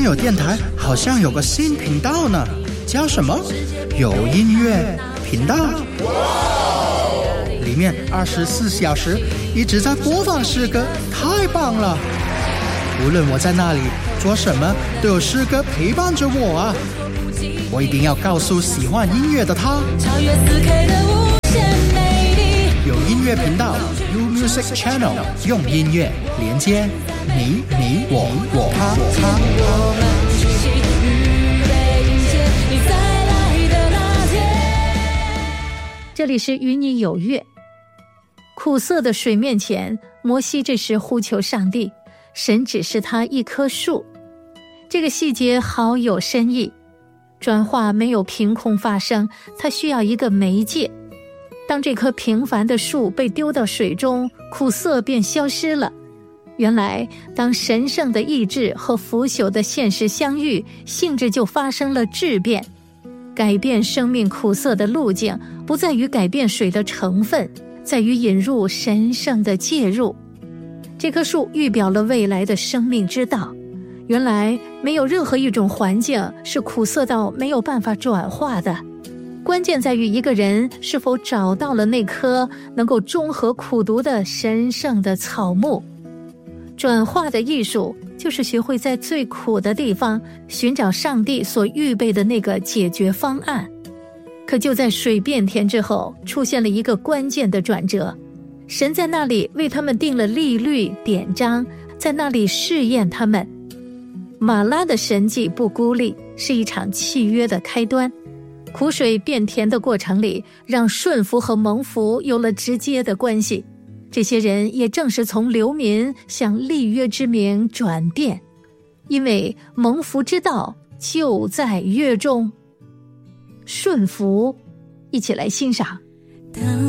友电台好像有个新频道呢，叫什么？有音乐频道。里面24小时一直在播放诗歌，太棒了！无论我在哪里做什么，都有诗歌陪伴着我啊！我一定要告诉喜欢音乐的他， 超越 4K 的无限美丽。 有音乐频道 U Music Channel， 用音乐连接你我他。 我们一起预备迎接你再来的那天。 这里是与你有约。苦涩的水面前，摩西这时呼求上帝，神指示他一棵树。这个细节好有深意，转化没有凭空发生，它需要一个媒介。当这棵平凡的树被丢到水中，苦涩便消失了。原来当神圣的意志和腐朽的现实相遇，性质就发生了质变。改变生命苦涩的路径，不在于改变水的成分，在于引入神圣的介入。这棵树预表了未来的生命之道。原来没有任何一种环境是苦涩到没有办法转化的，关键在于一个人是否找到了那棵能够中和苦毒的神圣的草木。转化的艺术就是学会在最苦的地方寻找上帝所预备的那个解决方案。可就在水变甜之后，出现了一个关键的转折，神在那里为他们定了律例典章，在那里试验他们。马拉的神迹不孤立，是一场契约的开端。苦水变甜的过程里，让顺服和蒙福有了直接的关系。这些人也正是从流民向立约之名转变，因为蒙福之道就在约中。顺服，一起来欣赏。